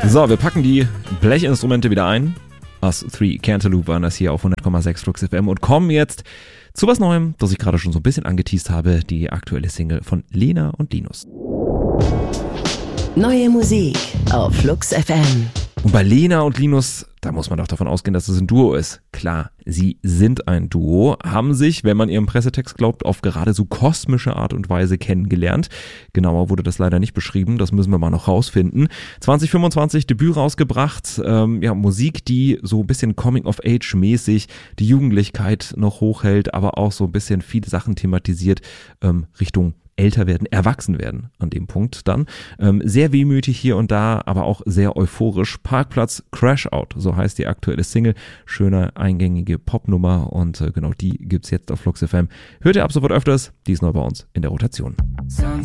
So, wir packen die Blechinstrumente wieder ein. Us 3 Cantaloupe waren das hier auf 100,6 Flux FM und kommen jetzt zu was Neuem, das ich gerade schon so ein bisschen angeteast habe, die aktuelle Single von Lena und Linus. Neue Musik auf Flux FM. Und bei Lena und Linus, da muss man doch davon ausgehen, dass es ein Duo ist. Klar, sie sind ein Duo, haben sich, wenn man ihrem Pressetext glaubt, auf geradezu kosmische Art und Weise kennengelernt. Genauer wurde das leider nicht beschrieben, das müssen wir mal noch rausfinden. 2025 Debüt rausgebracht, Musik, die so ein bisschen Coming-of-Age-mäßig die Jugendlichkeit noch hochhält, aber auch so ein bisschen viele Sachen thematisiert Richtung älter werden, erwachsen werden an dem Punkt dann. Sehr wehmütig hier und da, aber auch sehr euphorisch. Parkplatz Crash Out, so heißt die aktuelle Single. Schöne, eingängige Popnummer und genau die gibt's jetzt auf Flux FM. Hört ihr ab sofort öfters, die ist neu bei uns in der Rotation.